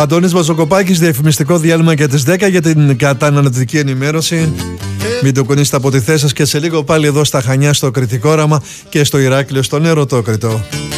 Αντώνης Μαζοκοπάκης, διαφημιστικό διάλειμμα για τις 10 για την καταναλωτική ενημέρωση. Μην το κουνήσετε από τη θέση σας και σε λίγο πάλι εδώ στα Χανιά στο Κρητικό Όραμα και στο Ηράκλειο στον Ερωτόκρητο.